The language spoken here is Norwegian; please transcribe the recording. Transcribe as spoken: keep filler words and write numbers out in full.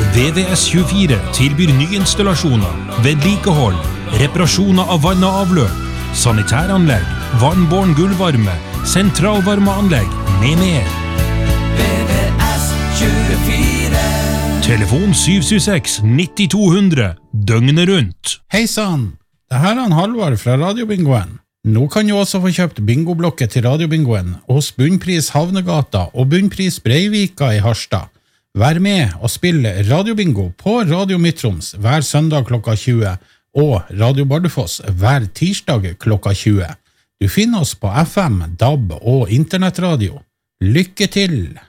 V V S tjuefire tilbyr nyinstallasjoner, vedlikehold, reparasjoner av vann og avløp, sanitæranlegg, vannbåren gulvvarme, sentralvarmeanlegg med mer. V V S tjuefire. Telefon syv syv seks nitti to hundre, døgnet rundt. Hei sann, det her er han Halvard fra Radiobingoen. Nå kan du også få kjøpt bingoblokket til Radiobingoen hos Bunnpris Havnegata og Bunnpris Breivika i Harstad. Vær med og spill Radiobingo på Radio Midtroms hver søndag klokka tjue og Radio Bardufoss hver tirsdag klokka tjue. Du finner oss på F M, D A B og internettradio. Lykke til!